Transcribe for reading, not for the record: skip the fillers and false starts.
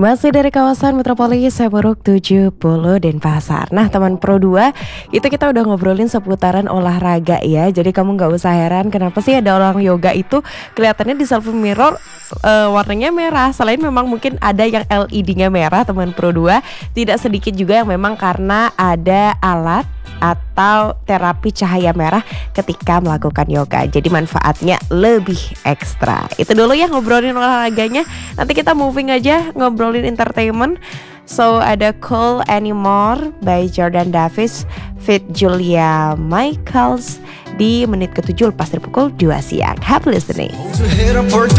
Masih dari kawasan Metropolis Seberuk 70 Denpasar. Nah teman Pro 2, itu kita udah ngobrolin seputaran olahraga ya. Jadi kamu gak usah heran kenapa sih ada orang yoga itu kelihatannya di selfie mirror warnanya merah. Selain memang mungkin ada yang LED-nya merah teman Pro 2, tidak sedikit juga yang memang karena ada alat atau terapi cahaya merah ketika melakukan yoga. Jadi manfaatnya lebih ekstra. Itu dulu ya ngobrolin olahraganya. Nanti kita moving aja ngobrolin entertainment. So ada Cool Anymore by Jordan Davis feat Julia Michaels di menit ke-7 lepas dari pukul 2 siang. Happy listening.